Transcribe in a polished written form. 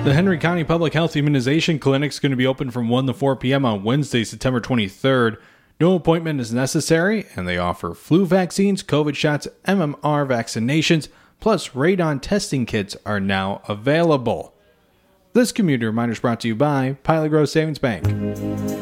The Henry County Public Health Immunization Clinic is going to be open from 1 to 4 p.m. on Wednesday, September 23rd. No appointment is necessary, and they offer flu vaccines, COVID shots, MMR vaccinations, plus radon testing kits are now available. This community reminder is brought to you by Pilot Grove Savings Bank.